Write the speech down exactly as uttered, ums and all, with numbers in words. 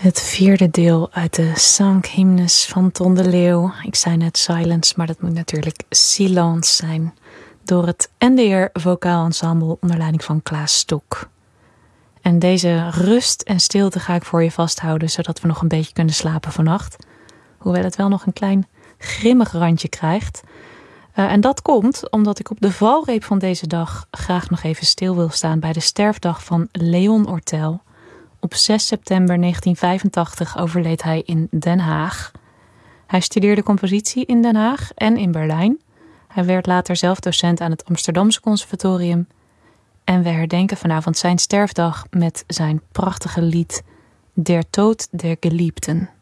Het vierde deel uit de Sankhymnes van Ton de Leeuw. Ik zei net silence, maar dat moet natuurlijk silence zijn. Door het N D R Vocaal Ensemble onder leiding van Klaas Stok. En deze rust en stilte ga ik voor je vasthouden, zodat we nog een beetje kunnen slapen vannacht. Hoewel het wel nog een klein grimmig randje krijgt. Uh, en dat komt omdat ik op de valreep van deze dag graag nog even stil wil staan bij de sterfdag van Leon Ortel. Op zes september negentien vijfentachtig overleed hij in Den Haag. Hij studeerde compositie in Den Haag en in Berlijn. Hij werd later zelf docent aan het Amsterdamse Conservatorium. En we herdenken vanavond zijn sterfdag met zijn prachtige lied Der Tod der Geliebten.